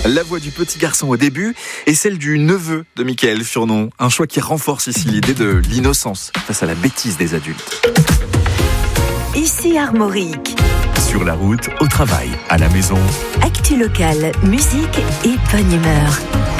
La voix du petit garçon au début et celle du neveu de Mickaël Furnon. Un choix qui renforce ici l'idée de l'innocence face à la bêtise des adultes. Ici Armorique. Sur la route, au travail, à la maison. Actu locale, musique et bonne humeur.